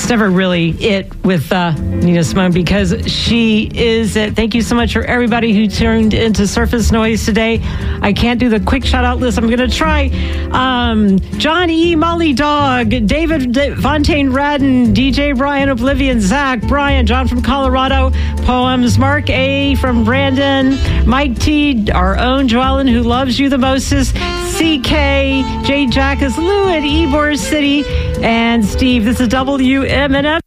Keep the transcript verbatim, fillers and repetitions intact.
it's never really it with uh, Nina Simone because she is it. Thank you so much for everybody who tuned into Surface Noise today. I can't do the quick shout-out list. I'm going to try. Um, John E. Molly Dog, David Fontaine Radden, D J Brian Oblivion, Zach, Brian, John from Colorado, Poems, Mark A. from Brandon, Mike T., our own Joellen, who loves you the mostest, C K, Jay Jackas, Lou at Ybor City, and Steve. This is W M N F.